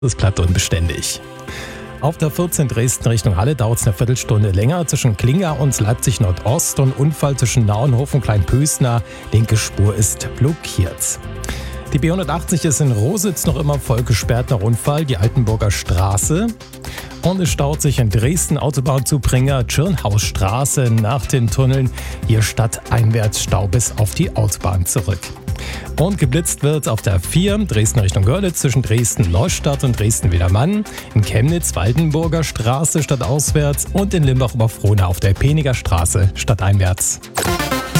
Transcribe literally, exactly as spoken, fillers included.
ist glatt unbeständig. Auf der vierzehn Dresden Richtung Halle dauert es eine Viertelstunde länger. Zwischen Klinga und Leipzig Nordost und Unfall zwischen Nauenhof und Kleinpösner. Linke Spur ist blockiert. Die B hundertachtzig ist in Rositz noch immer voll gesperrt nach Unfall, die Altenburger Straße. Und es staut sich in Dresden Autobahnzubringer Tschirnhausstraße nach den Tunneln. Hier stadteinwärts Stau bis auf die Autobahn zurück. Und geblitzt wird auf der vier Dresden Richtung Görlitz zwischen Dresden-Neustadt und Dresden-Wiedermann, in Chemnitz Waldenburger Straße stadtauswärts und in Limbach-Oberfrohna auf der Peniger Straße stadteinwärts.